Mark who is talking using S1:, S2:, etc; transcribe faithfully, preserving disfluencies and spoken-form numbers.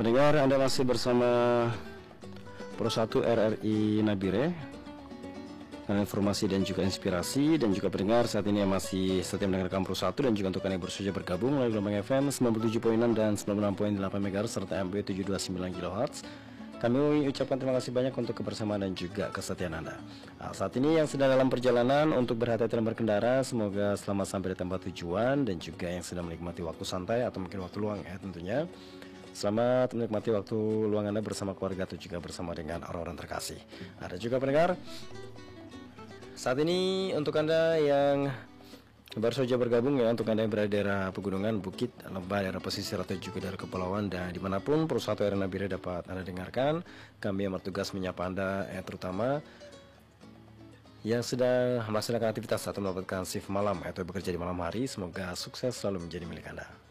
S1: Pendengar, Anda masih bersama Pro satu R R I Nabire dengan informasi dan juga inspirasi. Dan juga pendengar, saat ini yang masih setia mendengarkan Pro satu dan juga untuk Anda yang baru saja bergabung melalui gelombang F M sembilan puluh tujuh koma enam dan sembilan puluh enam koma delapan megahertz serta M B tujuh ratus dua puluh sembilan kilohertz, kami ucapkan terima kasih banyak untuk kebersamaan dan juga kesetiaan Anda. Nah, saat ini yang sedang dalam perjalanan untuk berhati-hati dalam berkendara, semoga selamat sampai di tempat tujuan. Dan juga yang sedang menikmati waktu santai atau mungkin waktu luang ya tentunya, selamat menikmati waktu luang Anda bersama keluarga atau juga bersama dengan orang-orang terkasih. Ada juga pendengar, saat ini untuk Anda yang baru saja bergabung ya, untuk Anda yang berada di daerah pegunungan, bukit, lembah, daerah pesisir atau juga daerah kepulauan dan dimanapun Pro satu R R I Nabire dapat Anda dengarkan, kami yang bertugas menyapa Anda ya, terutama yang sedang melaksanakan aktivitas atau mendapatkan shift malam atau bekerja di malam hari. Semoga sukses selalu menjadi milik Anda.